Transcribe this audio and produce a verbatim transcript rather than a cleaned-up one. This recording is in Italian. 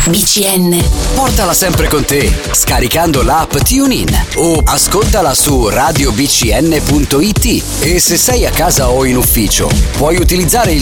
B C N. Portala sempre con te, scaricando l'app TuneIn o ascoltala su radio b c n punto i t. E se sei a casa o in ufficio, puoi utilizzare il